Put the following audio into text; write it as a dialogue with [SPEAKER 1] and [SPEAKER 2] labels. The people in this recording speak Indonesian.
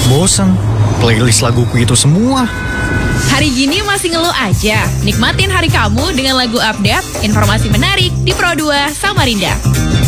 [SPEAKER 1] Bosan, playlist laguku itu semua.
[SPEAKER 2] Hari gini masih ngeluh aja? Nikmatin hari kamu dengan lagu update, informasi menarik di Pro 2 Samarinda.